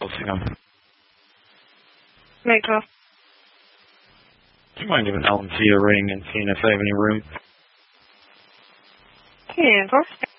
Walsingham. Make 12. Do you mind giving Alan T a ring and seeing if they have any room? 10-4.